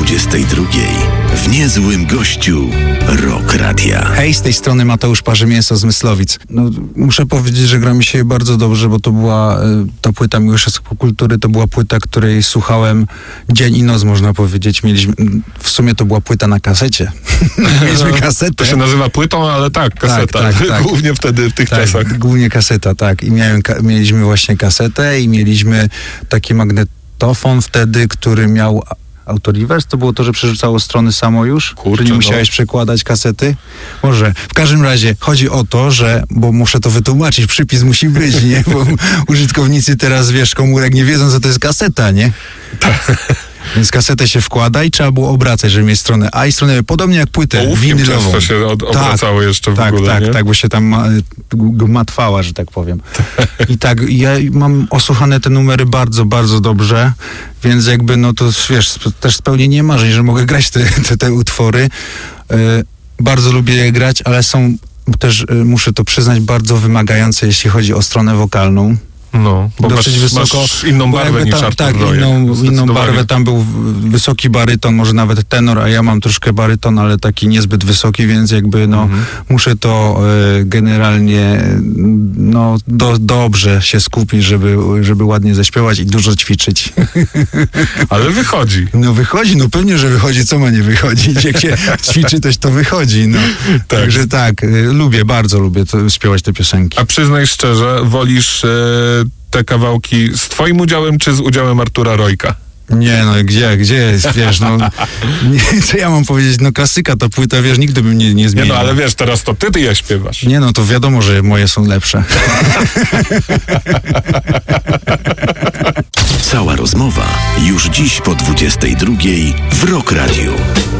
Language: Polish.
22 w niezłym gościu Rock Radia. Hej, z tej strony Mateusz Parzymięso z Myslowic. No, muszę powiedzieć, że gra mi się bardzo dobrze, bo to była ta płyta Miłosza Kultury, to była płyta, której słuchałem dzień i noc, można powiedzieć. W sumie to była płyta na kasecie. Mieliśmy kasetę. To się nazywa płytą, ale tak, kaseta. Tak. Głównie wtedy w tych czasach. Głównie kaseta, tak. I mieliśmy właśnie kasetę i mieliśmy taki magnetofon wtedy, który miał autoreverse. To było to, że przerzucało strony samo już? Kurczę, że nie musiałeś przekładać kasety? Może. W każdym razie chodzi o to, że, bo muszę to wytłumaczyć, przypis musi być, nie? Bo użytkownicy teraz, komórek nie wiedzą, co to jest kaseta, nie? Więc kasetę się wkłada i trzeba było obracać, żeby mieć stronę A i stronę B. Podobnie jak płytę winylową. Często się obracało jeszcze w ogóle, nie? Tak, bo się tam gmatwała, że tak powiem. I tak, ja mam osłuchane te numery bardzo, bardzo dobrze, więc jakby, no to wiesz, też spełnienie marzeń, że mogę grać te utwory. Bardzo lubię je grać, ale są też, muszę to przyznać, bardzo wymagające, jeśli chodzi o stronę wokalną. No, bo dosyć wysoko. Masz inną barwę niż Artur Tak, Rojek, inną barwę. Tam był wysoki baryton, może nawet tenor, a ja mam troszkę baryton, ale taki niezbyt wysoki, więc jakby muszę to generalnie dobrze się skupić, żeby ładnie zaśpiewać i dużo ćwiczyć. Ale wychodzi. No wychodzi, no pewnie, że wychodzi. Co ma nie wychodzić? Jak się ćwiczy, to wychodzi. No. Tak. Także tak, bardzo lubię śpiewać te piosenki. A przyznaj szczerze, wolisz te kawałki z twoim udziałem, czy z udziałem Artura Rojka? Nie, no gdzie jest, wiesz, co ja mam powiedzieć, klasyka, ta płyta, wiesz, nigdy bym nie zmienił. Nie, ale wiesz, teraz to ty je śpiewasz. Nie, to wiadomo, że moje są lepsze. Cała rozmowa już dziś po 22 w Rock Radio.